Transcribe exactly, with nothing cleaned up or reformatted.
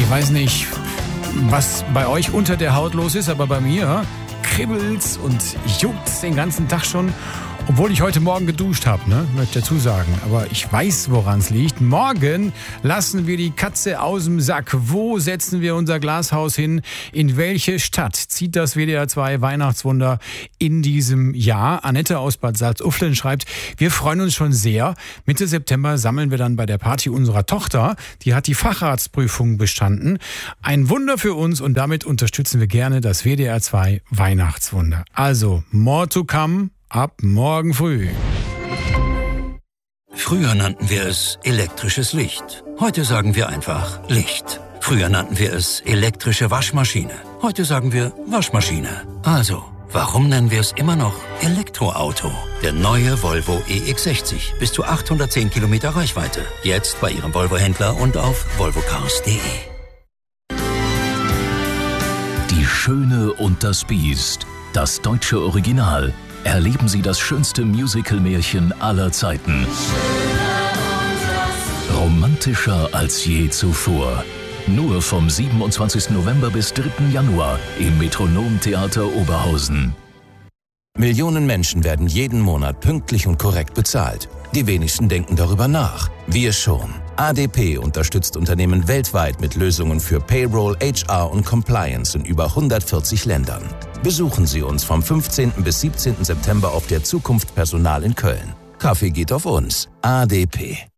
weiß nicht, was bei euch unter der Haut los ist, aber bei mir kribbelt's und juckt's den ganzen Tag schon. Obwohl ich heute Morgen geduscht habe, ne? Möchte ich dazu sagen. Aber ich weiß, woran es liegt. Morgen lassen wir die Katze aus dem Sack. Wo setzen wir unser Glashaus hin? In welche Stadt zieht das W D R zwei Weihnachtswunder in diesem Jahr? Annette aus Bad Salzuflen schreibt, wir freuen uns schon sehr. Mitte September sammeln wir dann bei der Party unserer Tochter. Die hat die Facharztprüfung bestanden. Ein Wunder für uns und damit unterstützen wir gerne das W D R zwei Weihnachtswunder. Also, more to come. Ab morgen früh. Früher nannten wir es elektrisches Licht. Heute sagen wir einfach Licht. Früher nannten wir es elektrische Waschmaschine. Heute sagen wir Waschmaschine. Also, warum nennen wir es immer noch Elektroauto? Der neue Volvo E X sechzig. Bis zu achthundertzehn Kilometer Reichweite. Jetzt bei Ihrem Volvo-Händler und auf volvocars punkt de. Die Schöne und das Biest. Das deutsche Original. Erleben Sie das schönste Musical-Märchen aller Zeiten. Romantischer als je zuvor. Nur vom siebenundzwanzigsten November bis dritten Januar im Metronom-Theater Oberhausen. Millionen Menschen werden jeden Monat pünktlich und korrekt bezahlt. Die wenigsten denken darüber nach. Wir schon. A D P unterstützt Unternehmen weltweit mit Lösungen für Payroll, H R und Compliance in über hundertvierzig Ländern. Besuchen Sie uns vom fünfzehnten bis siebzehnten September auf der Zukunft Personal in Köln. Kaffee geht auf uns. A D P.